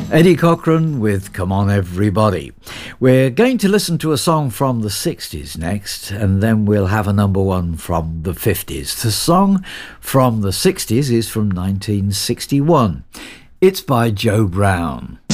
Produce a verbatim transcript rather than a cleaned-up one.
Eddie Cochran with Come On Everybody. We're going to listen to a song from the sixties next, and then we'll have a number one from the fifties. The song from the sixties is from nineteen sixty-one. It's by Joe Brown.